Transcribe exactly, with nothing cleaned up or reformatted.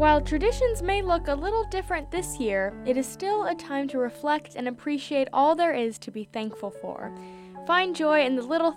While traditions may look a little different this year, it is still a time to reflect and appreciate all there is to be thankful for. Find joy in the little